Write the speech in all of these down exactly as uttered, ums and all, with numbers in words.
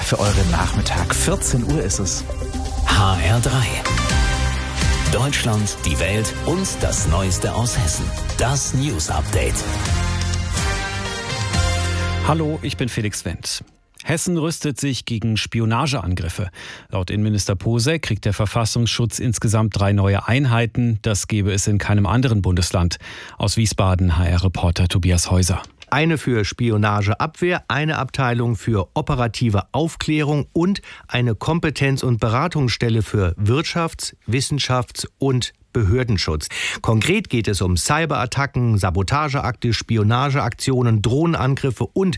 für euren Nachmittag. vierzehn Uhr ist es. H R drei. Deutschland, die Welt und das Neueste aus Hessen. Das News Update. Hallo, ich bin Felix Wendt. Hessen rüstet sich gegen Spionageangriffe. Laut Innenminister Posek kriegt der Verfassungsschutz insgesamt drei neue Einheiten. Das gäbe es in keinem anderen Bundesland. Aus Wiesbaden H R-Reporter Tobias Häuser. Eine für Spionageabwehr, eine Abteilung für operative Aufklärung und eine Kompetenz- und Beratungsstelle für Wirtschafts-, Wissenschafts- und Behördenschutz. Konkret geht es um Cyberattacken, Sabotageakte, Spionageaktionen, Drohnenangriffe und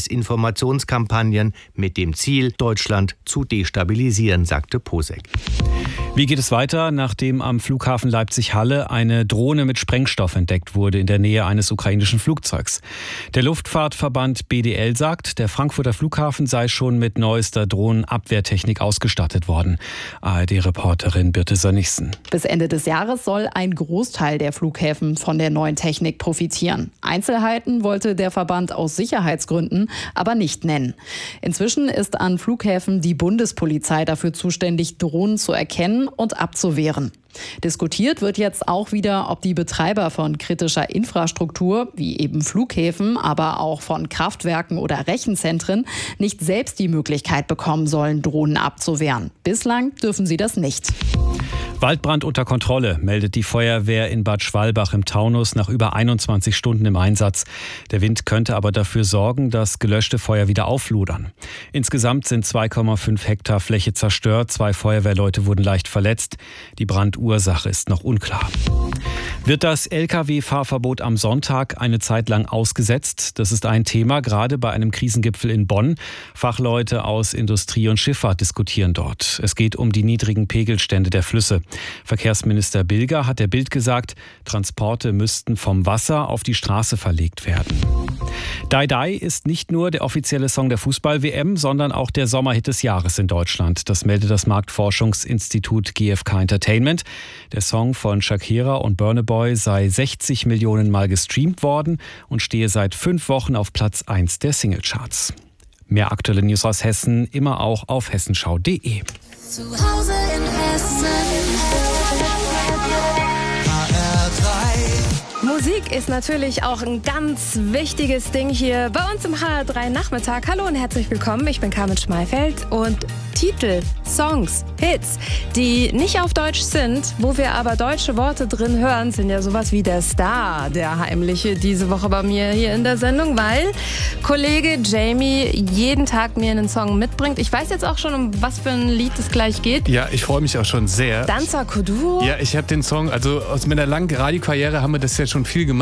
Desinformationskampagnen mit dem Ziel, Deutschland zu destabilisieren, sagte Posek. Wie geht es weiter, nachdem am Flughafen Leipzig-Halle eine Drohne mit Sprengstoff entdeckt wurde in der Nähe eines ukrainischen Flugzeugs? Der Luftfahrtverband B D L sagt, der Frankfurter Flughafen sei schon mit neuester Drohnenabwehrtechnik ausgestattet worden. A R D-Reporterin Birte Sönnigsen. Bis Ende des Jahres soll ein Großteil der Flughäfen von der neuen Technik profitieren. Einzelheiten wollte der Verband aus Sicherheitsgründen aber nicht nennen. Inzwischen ist an Flughäfen die Bundespolizei dafür zuständig, Drohnen zu erkennen und abzuwehren. Diskutiert wird jetzt auch wieder, ob die Betreiber von kritischer Infrastruktur, wie eben Flughäfen, aber auch von Kraftwerken oder Rechenzentren, nicht selbst die Möglichkeit bekommen sollen, Drohnen abzuwehren. Bislang dürfen sie das nicht. Waldbrand unter Kontrolle, meldet die Feuerwehr in Bad Schwalbach im Taunus nach über einundzwanzig Stunden im Einsatz. Der Wind könnte aber dafür sorgen, dass gelöschte Feuer wieder auflodern. Insgesamt sind zwei Komma fünf Hektar Fläche zerstört. Zwei Feuerwehrleute wurden leicht verletzt. Die Brandursache ist noch unklar. Wird das L K W-Fahrverbot am Sonntag eine Zeit lang ausgesetzt? Das ist ein Thema, gerade bei einem Krisengipfel in Bonn. Fachleute aus Industrie und Schifffahrt diskutieren dort. Es geht um die niedrigen Pegelstände der Flüsse. Verkehrsminister Bilger hat der Bild gesagt, Transporte müssten vom Wasser auf die Straße verlegt werden. Die Die ist nicht nur der offizielle Song der Fußball-W M, sondern auch der Sommerhit des Jahres in Deutschland. Das meldet das Marktforschungsinstitut G f K Entertainment. Der Song von Shakira und Burna Boy sei sechzig Millionen Mal gestreamt worden und stehe seit fünf Wochen auf Platz eins der Singlecharts. Mehr aktuelle News aus Hessen immer auch auf hessenschau punkt de. Zu Hause in Hessen. H R drei. Musik ist natürlich auch ein ganz wichtiges Ding hier bei uns im H R drei Nachmittag. Hallo und herzlich willkommen, ich bin Carmen Schmeifeld und Titel, Songs, Hits, die nicht auf Deutsch sind, wo wir aber deutsche Worte drin hören, sind ja sowas wie der Star, der Heimliche, diese Woche bei mir hier in der Sendung, weil Kollege Jamie jeden Tag mir einen Song mitbringt. Ich weiß jetzt auch schon, um was für ein Lied es gleich geht. Ja, ich freue mich auch schon sehr. Danza Kuduro. Ja, ich habe den Song, also aus meiner langen Radiokarriere haben wir das ja schon viel gemacht.